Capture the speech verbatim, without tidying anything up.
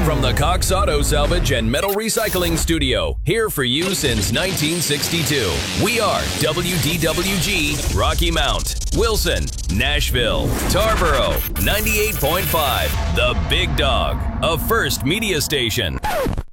From the Cox Auto Salvage and Metal Recycling Studio, here for you since nineteen sixty-two. We are W D W G, Rocky Mount, Wilson, Nashville, Tarboro, ninety-eight point five, The Big Dog, a First Media Station.